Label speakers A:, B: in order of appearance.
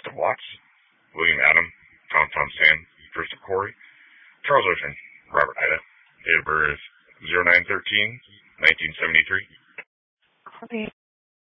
A: Joseph Watts, William Adam, Tom Sam, Joseph Corey, Charles Ocean, Robert Ida. Date of birth is 09/13/1973.
B: Okay.